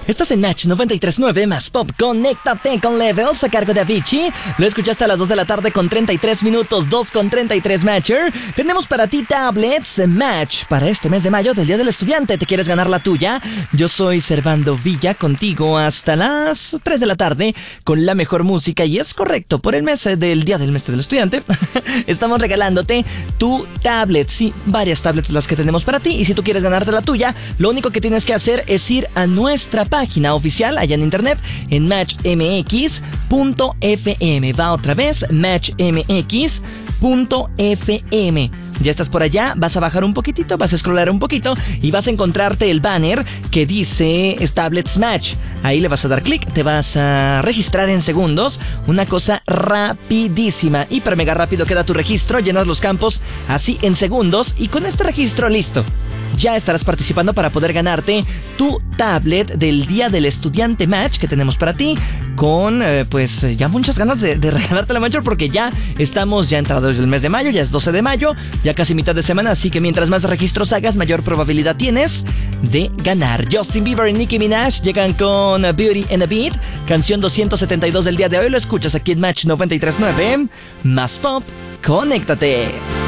Estás en Match 93.9 más Pop. Conéctate con Levels a cargo de Avicii. Lo escuchaste a las 2 de la tarde con 33 minutos, 2 con 33 Matcher. Tenemos para ti tablets Match para este mes de mayo del Día del Estudiante. ¿Te quieres ganar la tuya? Yo soy Servando Villa contigo hasta las 3 de la tarde con la mejor música. Y es correcto, por el mes del Día del Estudiante estamos regalándote tu tablet. Sí, varias tablets las que tenemos para ti. Y si tú quieres ganarte la tuya, lo único que tienes que hacer es ir a nuestra página oficial allá en internet en matchmx.fm. Va otra vez, matchmx.fm. Ya estás por allá, vas a bajar un poquitito, vas a scrollar un poquito y vas a encontrarte el banner que dice Tablets Match. Ahí le vas a dar clic, te vas a registrar en segundos. Una cosa rapidísima, hiper mega rápido queda tu registro, llenas los campos así en segundos y con este registro listo. Ya estarás participando para poder ganarte tu tablet del Día del Estudiante Match que tenemos para ti con, ya muchas ganas de regalarte la Matcher porque ya estamos ya entrados el mes de mayo, ya es 12 de mayo, ya casi mitad de semana, así que mientras más registros hagas, mayor probabilidad tienes de ganar. Justin Bieber y Nicki Minaj llegan con Beauty and a Beat, canción 272 del día de hoy, lo escuchas aquí en Match 93.9, más Pop, conéctate.